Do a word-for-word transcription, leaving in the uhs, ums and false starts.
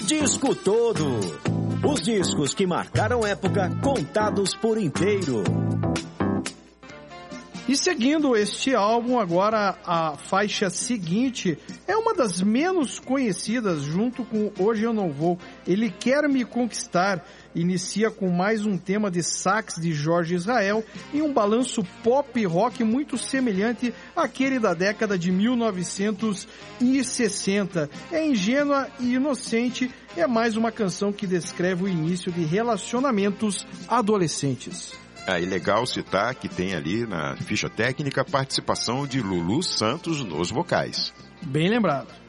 Disco Todo. Os discos que marcaram época, contados por inteiro. E seguindo este álbum, agora a faixa seguinte é uma das menos conhecidas, junto com Hoje Eu Não Vou. Ele Quer Me Conquistar. Inicia com mais um tema de sax de Jorge Israel e um balanço pop rock muito semelhante àquele da década de mil novecentos e sessenta. É ingênua e inocente, é mais uma canção que descreve o início de relacionamentos adolescentes. Ah, e legal citar que tem ali na ficha técnica a participação de Lulu Santos nos vocais. Bem lembrado.